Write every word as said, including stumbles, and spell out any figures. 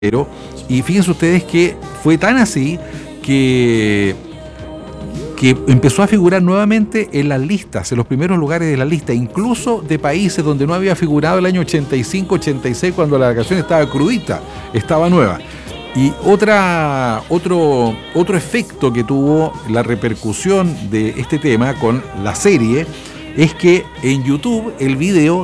Pero, y fíjense ustedes que fue tan así que, que empezó a figurar nuevamente en las listas, en los primeros lugares de la lista, incluso de países donde no había figurado el año ochenta y cinco, ochenta y seis, cuando la canción estaba crudita, estaba nueva. Y otra, otro, otro efecto que tuvo la repercusión de este tema con la serie es que en YouTube el video